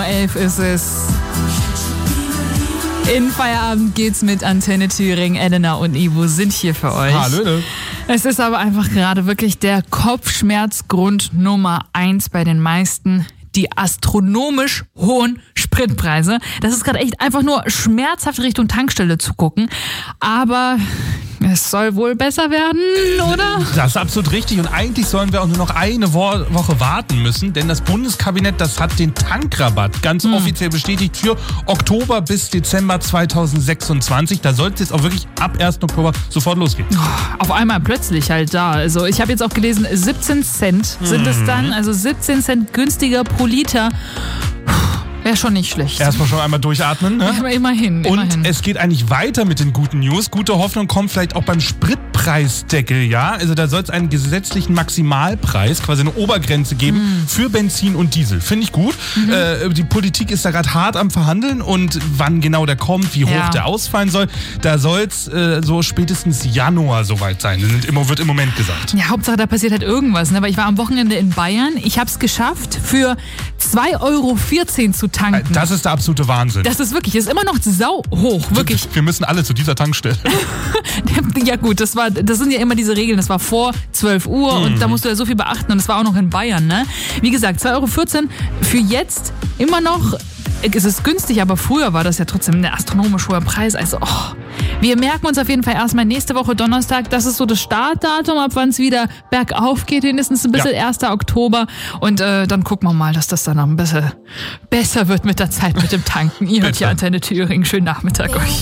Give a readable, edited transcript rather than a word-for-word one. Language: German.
11 ist es. In Feierabend geht's mit Antenne Thüringen. Elena und Ivo sind hier für euch. Hallöle. Es ist aber einfach gerade wirklich der Kopfschmerzgrund Nummer 1 bei den meisten. Die astronomisch hohen Spritpreise. Das ist gerade echt einfach nur schmerzhaft Richtung Tankstelle zu gucken. Aber es soll wohl besser werden, oder? Das ist absolut richtig. Und eigentlich sollen wir auch nur noch eine Woche warten müssen, denn das Bundeskabinett, das hat den Tankrabatt ganz offiziell bestätigt für Oktober bis Dezember 2026. Da soll es jetzt auch wirklich ab 1. Oktober sofort losgehen. Auf einmal plötzlich halt da. Also ich habe jetzt auch gelesen, 17 Cent sind es dann. Also 17 Cent günstiger pro Liter. Wäre schon nicht schlecht. Erstmal schon einmal durchatmen. Ne? Aber immerhin. Und es geht eigentlich weiter mit den guten News. Gute Hoffnung kommt vielleicht auch beim Spritpreisdeckel, ja? Also da soll es einen gesetzlichen Maximalpreis, quasi eine Obergrenze geben für Benzin und Diesel. Finde ich gut. Die Politik ist da gerade hart am Verhandeln und wann genau der kommt, wie hoch der ausfallen soll, da soll es so spätestens Januar soweit sein. Wird im Moment gesagt. Ja, Hauptsache da passiert halt irgendwas. Ne? Weil ich war am Wochenende in Bayern. Ich habe es geschafft, für 2,14 Euro zu tanken. Das ist der absolute Wahnsinn. Das ist wirklich, ist immer noch sau hoch, wirklich. Wir müssen alle zu dieser Tankstelle. Ja gut, das sind ja immer diese Regeln, das war vor 12 Uhr und da musst du ja so viel beachten und das war auch noch in Bayern, ne? Wie gesagt, 2,14 Euro für jetzt immer noch, es ist günstig, aber früher war das ja trotzdem ein astronomisch hoher Preis, also wir merken uns auf jeden Fall erstmal nächste Woche Donnerstag, das ist so das Startdatum, ab wann es wieder bergauf geht, mindestens ein bisschen 1. Oktober und dann gucken wir mal, dass das dann noch ein bisschen besser wird mit der Zeit mit dem Tanken. Ihr hört hier Antenne Thüringen, schönen Nachmittag euch.